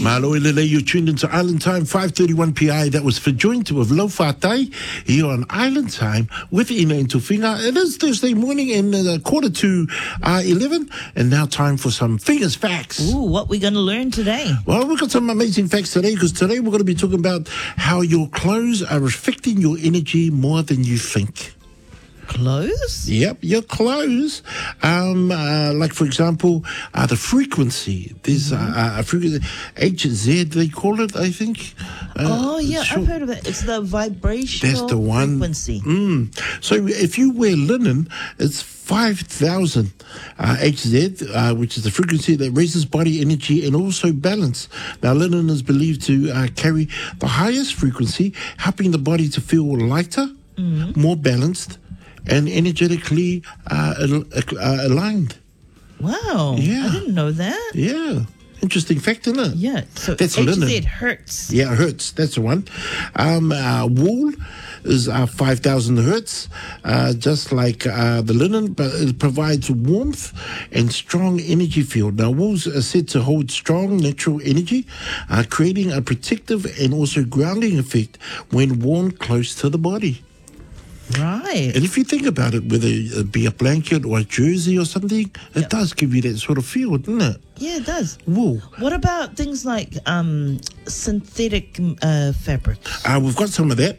Malo Lele, you're tuned into Island Time, 5:31 PI. That was for joined with Lo Fatai here on Island Time with Ina and Tufinga. It is Thursday morning and 11:15, and now time for some Fingers Facts. Ooh, what we going to learn today? Well, we've got some amazing facts today, because today we're going to be talking about how your clothes are affecting your energy more than you think. Clothes? Yep, your clothes. Like, for example, the frequency. There's a frequency, HZ, they call it, I think. I've heard of it. It's the vibrational That's the one. frequency. So if you wear linen, it's 5,000 HZ, which is the frequency that raises body energy and also balance. Now, linen is believed to carry the highest frequency, helping the body to feel lighter, more balanced, and energetically aligned. Wow. Yeah. I didn't know that. Yeah. Interesting fact, isn't it? Yeah. So That's HZ linen. hertz. Yeah, hertz. That's the one. Wool is 5,000 hertz, just like the linen, but it provides warmth and strong energy field. Now, wool's are said to hold strong natural energy, creating a protective and also grounding effect when worn close to the body. Right. And if you think about it, whether it be a blanket or a jersey or something, it does give you that sort of feel, doesn't it? Yeah, it does. Wool. What about things like synthetic fabrics? We've got some of that.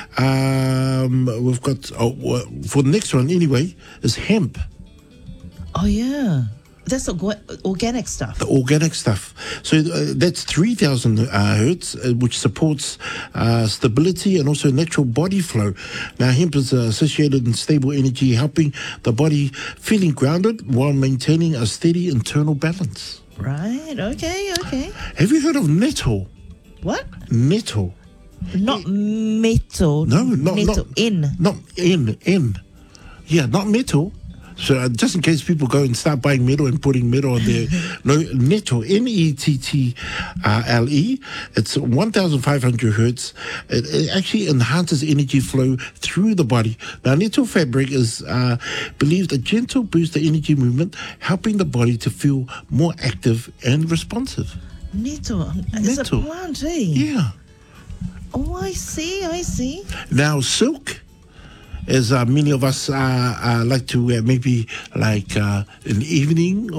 We've got, for the next one anyway, is hemp. Oh, yeah. That's organic stuff. The organic stuff. So that's 3,000 hertz, which supports stability and also natural body flow. Now, hemp is associated in stable energy, helping the body feeling grounded while maintaining a steady internal balance. Right. Okay. Have you heard of nettle? What? Nettle. Not metal. No, not metal. Not in. Yeah, not metal. So just in case people go and start buying metal and putting metal on there, no, nettle, Nettle. It's 1,500 hertz. It actually enhances energy flow through the body. Now, nettle fabric is believed a gentle boost to energy movement, helping the body to feel more active and responsive. Nettle. It's a plant, eh? Yeah. Oh, I see. Now, silk, as many of us like to wear, maybe like in the evening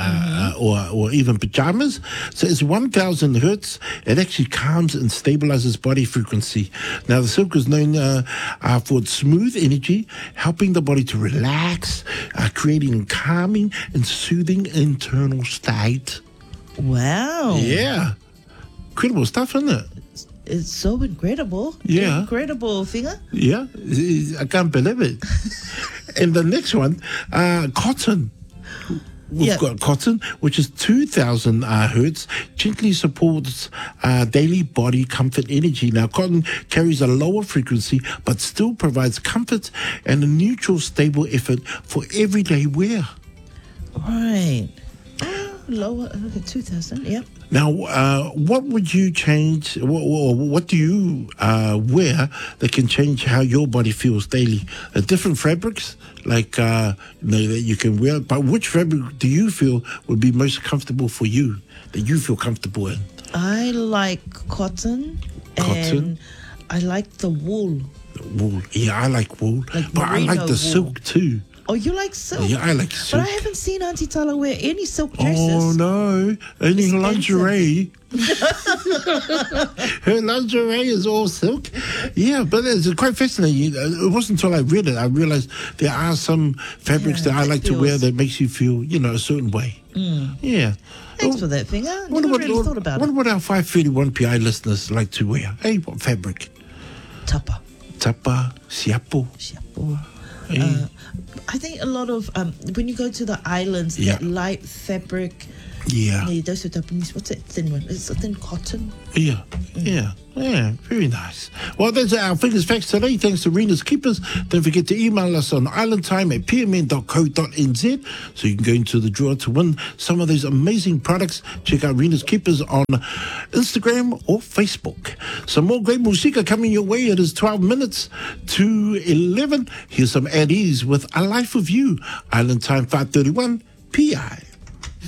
or even pajamas. So it's 1,000 hertz. It actually calms and stabilizes body frequency. Now, the silk is known for its smooth energy, helping the body to relax, creating a calming and soothing internal state. Wow. Yeah. Incredible stuff, isn't it? It's so incredible. Yeah. Incredible, Finger. Yeah, I can't believe it. And the next one, cotton. We've got cotton, which is 2,000 hertz, gently supports daily body comfort energy. Now, cotton carries a lower frequency, but still provides comfort and a neutral, stable effort for everyday wear. Right. Lower, 2,000, yep. Now, what would you change? What do you wear that can change how your body feels daily? Different fabrics, like that you can wear. But which fabric do you feel would be most comfortable for you? That you feel comfortable in? I like cotton. And I like the wool. Wool, yeah, I like wool, but I like the wool. silk too. Oh, you like silk? Yeah, I like silk. But I haven't seen Auntie Tala wear any silk dresses. Oh, no. Only Expensive. lingerie. Her lingerie is all silk. Yeah, but it's quite fascinating. It wasn't until I read it I realized there are some fabrics that I like to wear that makes you feel, a certain way. Yeah. Thanks for that, Finger. I never really thought about what it. would our 531 PI listeners like to wear? Hey, what fabric? Tapa. Siapo. Hey. I think a lot of when you go to the islands, that light fabric. Yeah. Those are Japanese. What's that thin one? It's a thin cotton. Yeah. Very nice. Well, that's our Fingers Facts today. Thanks to Rena's Keepers. Don't forget to email us on islandtime@pmn.co.nz so you can go into the draw to win some of those amazing products. Check out Rena's Keepers on Instagram or Facebook. Some more great musica coming your way. It is 12 minutes to 11. Here's some at ease with A Life of You. Island Time 5:31 PI.